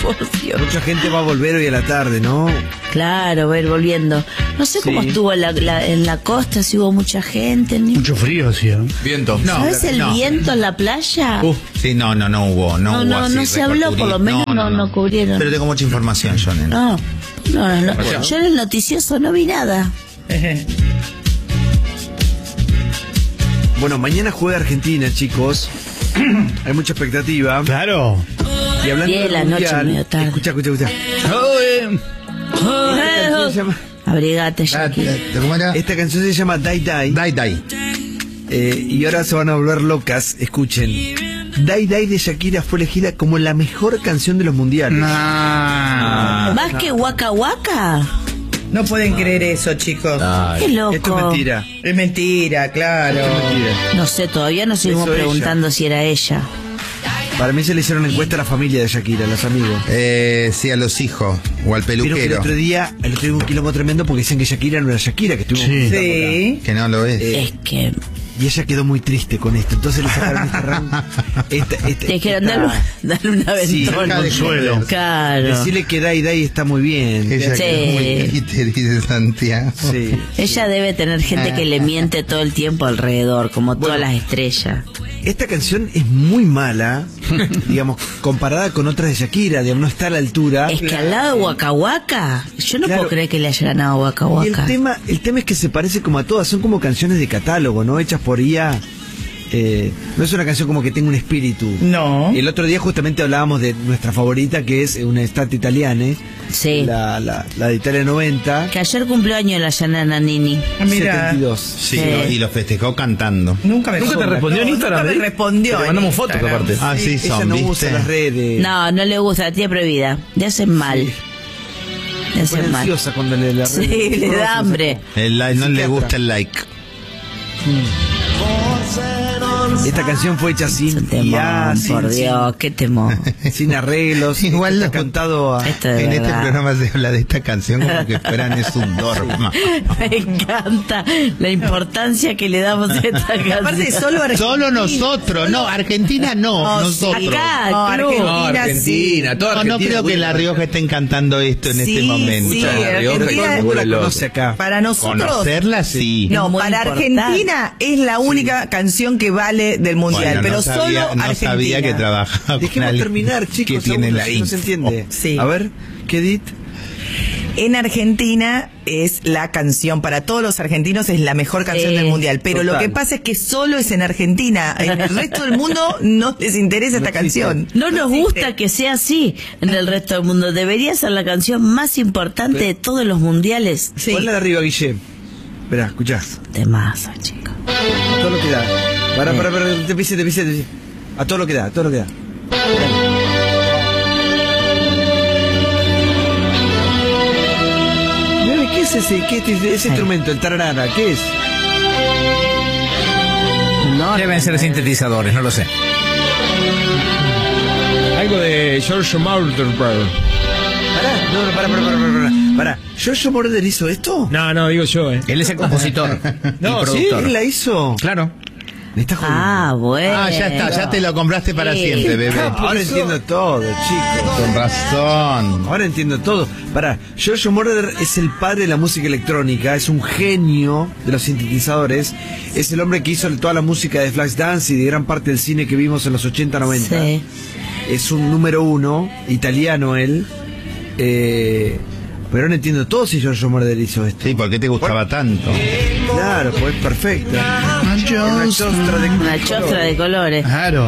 Por Dios. Mucha gente va a volver hoy a la tarde, ¿no? Claro, va a ir volviendo. No sé cómo estuvo en la costa, si hubo mucha gente. Mucho frío, sí, ¿eh? Viento. ¿Sabes el viento en la playa? Sí, no hubo. No se habló, por lo menos no cubrieron. Pero tengo mucha información, yo, nena. No. Yo en el noticioso no vi nada. Bueno, mañana juega Argentina, chicos. Hay mucha expectativa. Claro. Y hablando Bien, del la noche, mundial, medio tarde. escucha. Abrigate, Shakira. ¿Cómo era? Esta canción se llama Die Die. Die. Y ahora se van a volver locas. Escuchen. Die Die de Shakira fue elegida como la mejor canción de los mundiales. ¿Más que Waka Waka? No pueden creer eso, chicos. Qué loco. Esto es mentira. Es mentira, claro. Esto es mentira. No sé, todavía nos seguimos Eso preguntando si era ella. Para mí se le hicieron encuesta a la familia de Shakira, a los amigos. Sí, a los hijos o al Pero que el peluquero. otro día hubo un quilombo tremendo porque decían que Shakira no era Shakira, que estuvimos Sí. Que no lo es. Es que y ella quedó muy triste con esto. Entonces le sacaron este rango. te dijeron darle una Sí, ventona. consuelo. Claro. Decirle que Die está muy bien. Ella Sí. quedó muy triste, dice Santiago. Sí. Ella debe tener gente que le miente todo el tiempo alrededor, como todas las estrellas. Esta canción es muy mala, digamos, comparada con otras de Shakira, digamos, no está a la altura. Es que al lado de Waka Waka, yo no Claro. puedo creer que le haya ganado Waka Y Waka. el tema es que se parece como a todas, son como canciones de catálogo, ¿no? Hechas por IA. No es una canción como que tenga un espíritu. No. El otro día justamente hablábamos de nuestra favorita, que es una Estate Italiane, Sí. la de Italia 90, Que ayer cumplió año la Yana Nannini. Mira. 72. Sí, Sí. y lo festejó cantando. Nunca te respondió en Instagram, Nunca me ¿eh? respondió. Te mandamos en fotos, Instagram. aparte. Ah, sí, Ella son, no ¿viste? usa las redes. No le gusta, la tía prohibida. Le hacen mal. Sí. Le Se pone hacen mal. ansiosa cuando le Sí, le da hambre. El like, no le Psiquiatra. gusta el like. Esta canción fue hecha Es un sin temón, IA, por Dios, qué temón. sin arreglos. Igual está lo- cantado a... Esto de En este verdad. programa se habla de esta canción como que fueran es un dorma. Me encanta la importancia que le damos a esta Aparte, canción. solo Argentina. Solo nosotros, no, Argentina no, nosotros. Acá, No, club. Argentina, toda No, Argentina. no creo que La Rioja estén cantando esto en este momento. Sí, La Rioja, Argentina, todo el la mundo es loco. conoce acá. para nosotros. Conocerla, sí. No, Es muy para importante. Argentina es la única canción que vale del mundial, Bueno, pero no solo sabía, no Argentina. sabía que trabajaba con Dejemos alguien terminar, chicos. que tiene aún la no se entiende. Sí. A ver, ¿qué edit? En Argentina es la canción, para todos los argentinos es la mejor canción del mundial, pero total. lo que pasa es que solo es en Argentina, en el resto del mundo no les interesa esta existe. canción. No nos existe. gusta que sea así en el resto del mundo. Debería ser la canción más importante de todos los mundiales. Sí. Ponla de arriba, Guille. Esperá, escuchá. Temazo, chicos. A todo lo que da. Para, te pise. A todo lo que da, a todo lo que da. Bebe, ¿qué es ese? ¿Qué es ese instrumento? El tararara, ¿qué es? No, Deben ser sintetizadores, no lo sé. Algo de George Martin. Pará. ¿Giorgio Moroder hizo esto? No, digo yo, Él es el compositor No, y ¿sí? productor. ¿Él la hizo? Claro. Me está jodiendo. Ah, bueno. Ah, ya está, ya te lo compraste para Sí. siempre, bebé. Ahora entiendo todo, chicos. Con razón. Ahora entiendo todo. Pará, Giorgio Moroder es el padre de la música electrónica, es un genio de los sintetizadores, es el hombre que hizo toda la música de Flashdance y de gran parte del cine que vimos en los 80-90. Sí. Es un número uno, italiano él, pero no entiendo todo si Giorgio Moroder hizo esto. Sí, ¿por qué te gustaba tanto? Claro, pues perfecta. Una Una chostra de colores. Claro.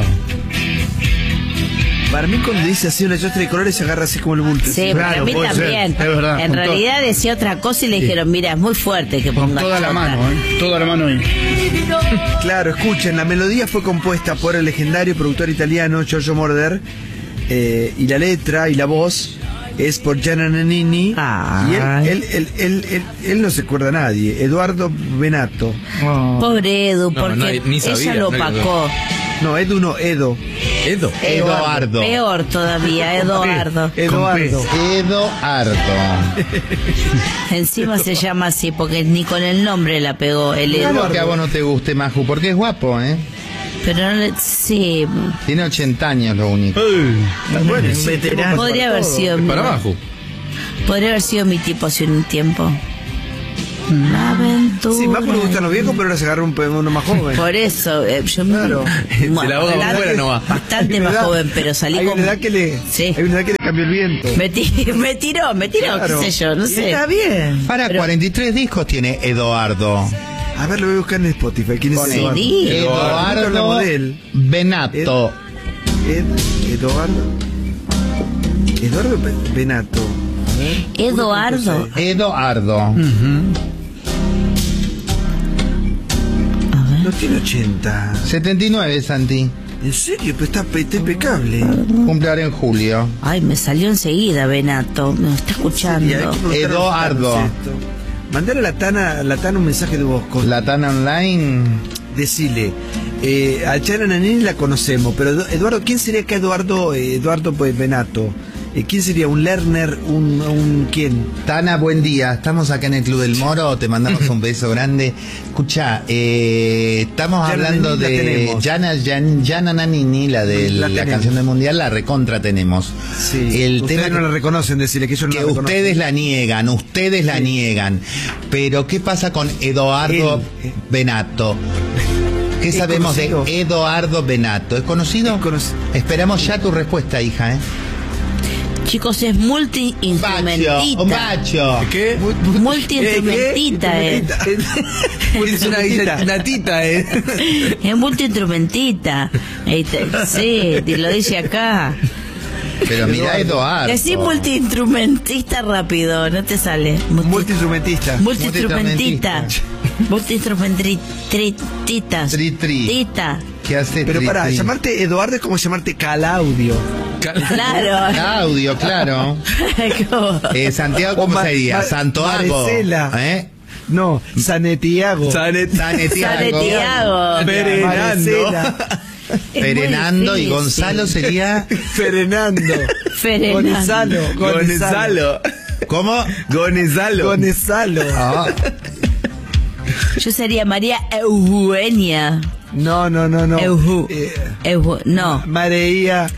Para mí cuando dice así una chostra de colores se agarra así como el bulto. Sí, Claro, para mí puede ser, también. es verdad, En con realidad decía otra cosa y le dijeron, mira, es muy fuerte que Con ponga toda la chota. mano, toda la mano ahí. Claro, escuchen, la melodía fue compuesta por el legendario productor italiano Giorgio Moroder, y la letra y la voz es por Gianna Nannini. Ay. Y él no se acuerda a nadie, Eduardo Benato. Pobre Edu, No, porque ni sabía, ella lo no, opacó. No, Edu no, Edo. Edo. Eduardo. Peor todavía, Eduardo. Eduardo. Eduardo. Encima se llama así, porque ni con el nombre la pegó el Edu. Claro que a vos no te guste, Maju, porque es guapo, ¿eh? Pero no le... Sí. Tiene 80 años lo único. Bueno, un veterano. Podría haber sido... Para abajo. Podría haber sido mi tipo hace un tiempo. La aventura. Sí, más le gustan los viejos, pero ahora se agarra uno más joven. Por eso, yo Claro. Se la ahoga por fuera nomás. bastante Hay una más edad- joven, pero salí hay con... una edad que le, Sí. hay una edad que le cambió el viento. Me tiró, Claro. qué sé yo, no sé. Está bien. Para, Pero- 43 discos tiene Eduardo. A ver, lo voy a buscar en Spotify. ¿Quién es Pone Eduardo? Sí. Eduardo. Eduardo de él. Benato. Eduardo Benato. A ver. Eduardo. Eduardo. No tiene 80. 79, Santi. ¿En serio? Pero está impecable. Cumple ahora en julio. Ay, me salió enseguida, Benato. Me está escuchando. Y hay que preguntarle a Eduardo. los tanos esto. Mandale a la Tana un mensaje de voz. La Tana Online. Decile. A Chana Nanini la conocemos, pero Eduardo, ¿quién sería acá Eduardo pues, Benato? ¿Quién sería? ¿Un Lerner? ¿Un quién? Tana, buen día. Estamos acá en el Club del Moro. Te mandamos un beso grande. Escucha, estamos Yana hablando Nanini la de tenemos. Yana Nanini, la de La la tenemos. canción del mundial, la recontra tenemos. Sí. El Ustedes tema no la reconocen, decirle que ellos no que la reconocen. ustedes la niegan. Pero ¿qué pasa con Eduardo Él. Benato? ¿Qué ¿Es sabemos conocido? de Eduardo Benato? ¿Es conocido? Es conocido. Esperamos ya tu respuesta, hija, ¿eh? Chicos, es multi-instrumentista. Un bacho. ¿Qué? Multi-instrumentista, Es una tita, Es multi-instrumentista. Sí, lo dice acá. Pero mira, Eduardo. Decí multi-instrumentista rápido, no te sale. Multiinstrumentista. Multi-instrumentista. Multi-instrumentista. Tri. Tita. ¿Qué hace Pero Tri, para Tri? llamarte Eduardo es como llamarte Calaudio. Claro. Audio, claro. ¿Cómo? Santiago, ¿cómo O sería? Santoago. Maricela. ¿Eh? No, Sanetiago. Santiago. Perenando. Es muy Perenando y difícil. Gonzalo sería. Fernando. Ferenando. Gonzalo. ¿Cómo? Gonzalo. Ah, Yo sería María Eugenia. No. No. María.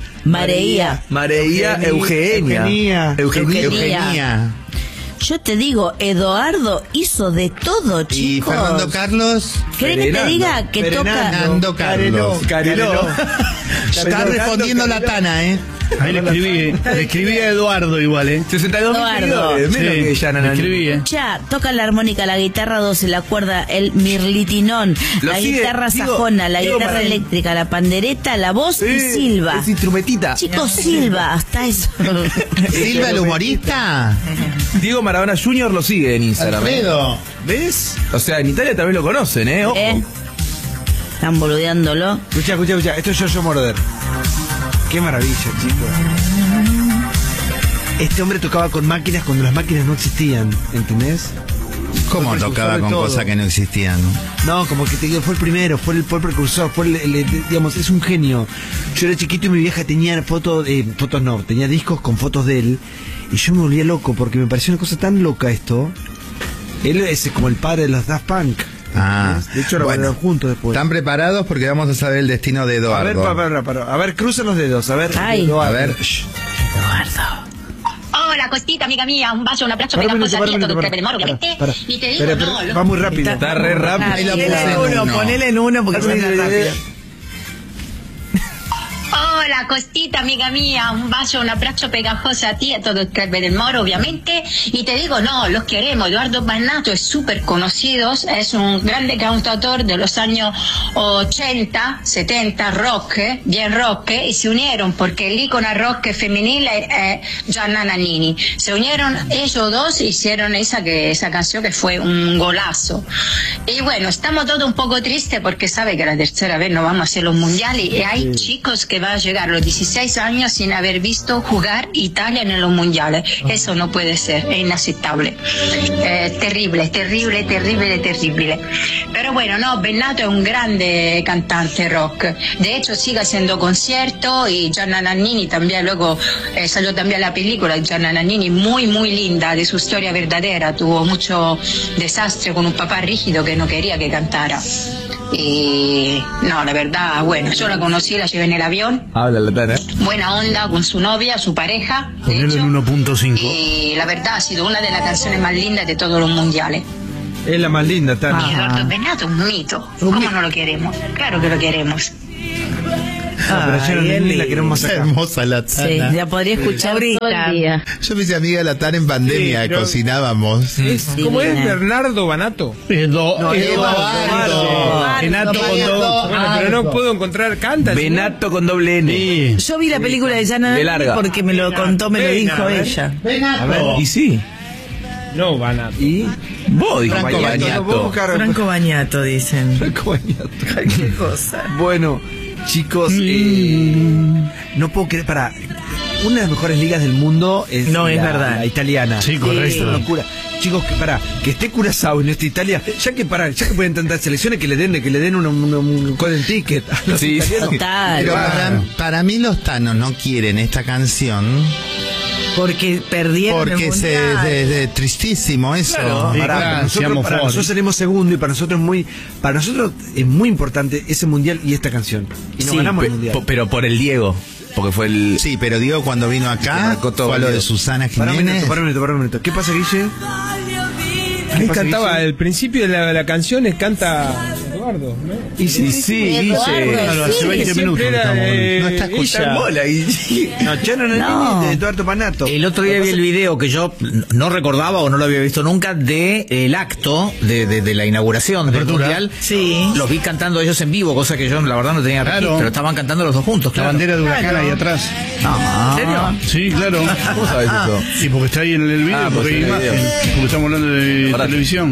María. Eugenia. Eugenia. Yo te digo, Eduardo hizo de todo, Y chicos. Fernando Carlos. ¿Querés que te diga que toca? Fernando Carlos. Careló. Está respondiendo la Tana, ¿eh? Ahí le escribí a Eduardo igual, 62 Eduardo. seguidores, menos que Sí, Yana le Nanini. escribí, Ya, toca la armónica, la guitarra 12, la cuerda, el mirlitinón, Lo la sigue, guitarra digo, sajona, la digo, guitarra para- eléctrica, la pandereta, la voz y silba. Es instrumentita. Chicos, silba, hasta eso. Silva, el humorista. Diego Maradona Jr. lo sigue en Instagram. Alfredo. ¿Ves? O sea, en Italia también lo conocen, Ojo. Están boludeándolo. Escucha. Esto es Giorgio Moroder. Qué maravilla, chicos. Este hombre tocaba con máquinas cuando las máquinas no existían, ¿entendés? ¿Cómo Fue tocaba precursor de con todo. cosas que no existían? No, como que te digo, fue el primero, fue el precursor, digamos, es un genio. Yo era chiquito y mi vieja tenía tenía discos con fotos de él, y yo me volvía loco porque me pareció una cosa tan loca esto. Él es como el padre de los Daft Punk. Ah, ¿entendés? De hecho, lo bueno. bailaron juntos después. ¿Están preparados? Porque vamos a saber el destino de A ver, Eduardo. a ver, crucen los dedos, a ver. Ay. Eduardo. A ver. Eduardo. Hola, Costita, amiga mía, un vaso, un abrazo, Para un pegajosa, minuto, tía, todo para. el cremor, obviamente. Para. Y te digo, Espera, no, va muy rápido. Está re rápido. Ahí lo Ponele puse en en uno, uno. ponele en uno porque suena rápido. Hola, Costita, amiga mía, un vaso, un abrazo pegajosa a ti, a todo el club del Moro, obviamente. Y te digo, no, los queremos. Eduardo Benato es súper conocido, es un grande cantautor de los años 80, 70, rock, bien rock, y se unieron porque el ícono rock femenil es Yana Nanini. Se unieron ellos dos y hicieron esa canción que fue un golazo. Y bueno, estamos todos un poco tristes porque sabe que la tercera vez no vamos a hacer los mundiales y hay chicos que van a llegar a los 16 años sin haber visto jugar Italia en los mundiales. Eso no puede ser, es inaceptable. Terrible. Pero bueno, no, Benato es un grande cantante rock. De hecho, sigue haciendo conciertos y Gianna Nannini también, luego salió también la película de Gianna Nannini, muy, muy linda, de su historia verdadera. Tuvo mucho desastre con un papá rígido que no quería que cantara. Y no, la verdad, bueno, yo la conocí, la llevé en el avión. Habla la tana. Buena onda con su novia, su pareja. De Ponelo hecho, en 1.5. y la verdad ha sido una de las canciones más lindas de todos los mundiales. Es la más linda, Y Tana. Eduardo Benato, un mito. ¿Cómo no lo queremos? Claro que lo queremos. No, pero yo Ay, ni la Eli. queremos Qué sacar. hermosa la Sí, Tana. la podría escuchar todo el día. Yo me hice amiga de la Tana en pandemia, Sí, pero- cocinábamos. ¿Cómo es Divina. Bernardo Banato? No, Eduardo. Renato con dos. Bueno, pero no puedo encontrar, canta. Benato con doble N. Sí. Yo vi la película de Yana De larga. porque me lo contó, me lo Venga, dijo a ver. ella. Y sí. No, Banato. Y Vos, dijo Franco Bañato. Bañato. vos buscar- Franco Bañato, dicen. Franco Bañato. Qué cosa. Bueno, chicos, no puedo creer, para una de las mejores ligas del mundo es No, es verdad. la italiana. Sí, correcto. Es una locura. Chicos, que esté Curazao y no esté Italia, ya que pueden tantas selecciones que le den un golden ticket a los Sí. italianos. Total. Pero para mí los tanos no quieren esta canción Porque perdieron porque el es mundial. tristísimo eso. Claro, Sí, para claro, nosotros, seamos para fuertes. nosotros salimos segundo y para nosotros es muy importante ese mundial y esta canción. Y nos Sí, ganamos el mundial. pero por el Diego. Porque fue el. Sí, pero digo, cuando vino Que acá, marcó todo fue a lo el de dedo. Susana Para un Jiménez. minuto. ¿Qué pasa, Guille? Ahí pasa, cantaba, Guille? al principio de la canción canta Eduardo, ¿no? Y sí, Eduardo, Claro, hace sí. 20 minutos Siempre que era, estamos. No está escuchando. ella. Bola y. No, Chano No. de Eduardo Panato. El otro día vi el video que yo no recordaba o no lo había visto nunca de el acto de la inauguración del Apertura. mundial. Sí. Los vi cantando ellos en vivo, cosa que yo la verdad no tenía Claro. registro. Estaban cantando los dos juntos, La claro. bandera de Huracán ahí atrás. ¿En serio? Sí, claro. ¿Cómo sabes eso? Sí, porque está ahí en el video, Ah, porque hay pues en el imagen. video. Porque estamos hablando de Ahora- televisión.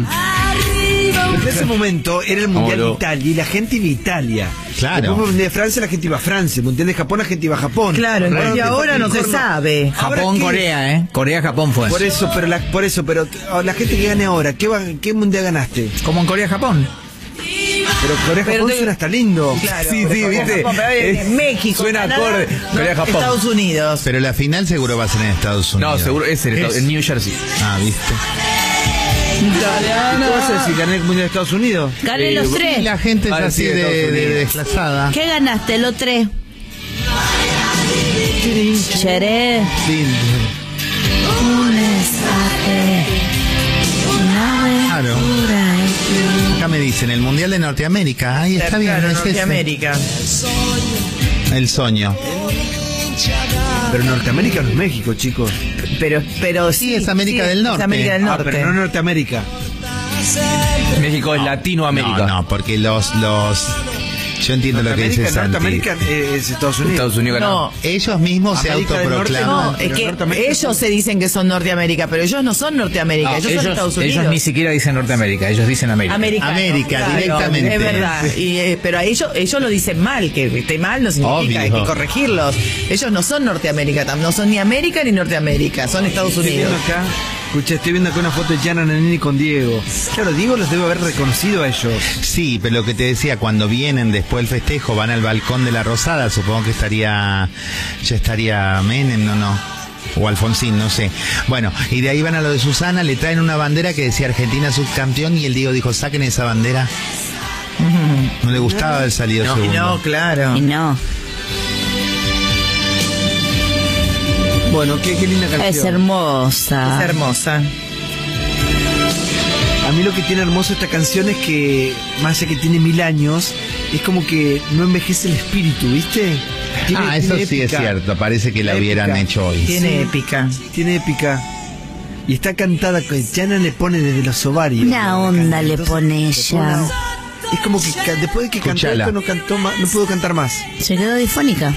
En ese momento era el Mundial de Vámonos. Italia y la gente iba a Italia. Claro. Después el Mundial de Francia la gente iba a Francia. El Mundial de Japón la gente iba a Japón. Claro, en Ahora cambio ahora no se sabe. ¿Ahora Japón, qué? Corea, ¿eh? Corea-Japón fue. Por eso, pero la gente que gane ahora, ¿qué mundial ganaste? Como en Corea-Japón. Pero Corea Pero Japón te- suena hasta lindo. Claro. Sí, viste. En México, Suena Canadá, acorde. no, Corea-Japón. Estados Unidos. Pero la final seguro va a ser en Estados No, Unidos. seguro es en New Jersey. Ah, ¿viste? ¿Qué vas a decir? ¿Gané el mundial de Estados Unidos? Gané los Y tres. la gente es Ah, así sí, de Estados de Unidos. desplazada. ¿Qué ganaste? Los tres. Cheré. Un mensaje. Una Claro. aventura. Acá me dicen, el Mundial de Norteamérica. Ahí está bien, Claro, es ese. Norteamérica. El sueño. Pero Norteamérica no es México, chicos. Pero Sí, es América del Norte. Es América del Ah, Norte. pero no Norteamérica. México es Latinoamérica. No, porque yo entiendo lo que dice Santi. Norteamérica es Estados Unidos. Estados Unidos ganó. No, Ellos mismos se América del Norte, autoproclaman. no, es pero que Norteamérica ellos se dicen que son Norteamérica, pero ellos no son Norteamérica, ellos son Estados Unidos. ellos ni siquiera dicen Norteamérica, ellos dicen América. América, directamente. Es verdad, pero a ellos lo dicen mal, que esté mal no significa, Obvio. hay que corregirlos. Ellos no son Norteamérica, no son ni América ni Norteamérica, son Estados Estoy Unidos. viendo acá, estoy viendo acá una foto de Gianna Nannini con Diego. Claro, Diego los debe haber reconocido a ellos. Sí, pero lo que te decía, cuando vienen después del festejo, van al balcón de la Rosada, supongo que ya estaría Menem, no. O Alfonsín, no sé. Bueno, y de ahí van a lo de Susana, le traen una bandera que decía Argentina subcampeón y el Diego dijo, saquen esa bandera. No le gustaba haber salido segundo. No, claro. Y no. Bueno, qué linda canción. Es hermosa. Es hermosa. A mí lo que tiene hermoso esta canción es que, más allá que tiene 1000 años, es como que no envejece el espíritu, ¿viste? Eso tiene sí es épica. cierto, parece que la hubieran Épica. hecho hoy. Tiene Sí. épica. Tiene épica. Y está cantada, que Gianna le pone desde los ovarios. Una La onda canta. le Entonces, pone le ella. Es como que después de que cantó Escuchala. esto no cantó más, no pudo cantar más. Se quedó difónica.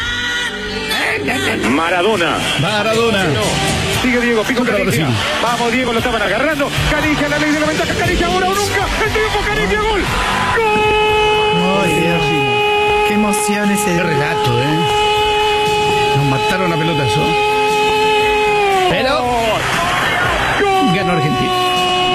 Maradona. Sigue Diego, pico Contra Canigia. Brasil. Vamos Diego, lo estaban agarrando. Canigia, la ley de la ventaja. Canigia, ahora o nunca. El triunfo, Canigia, gol. Ay, Dios. Qué emoción ese. Qué relato, Nos mataron a pelotazo. Pero ganó Argentina.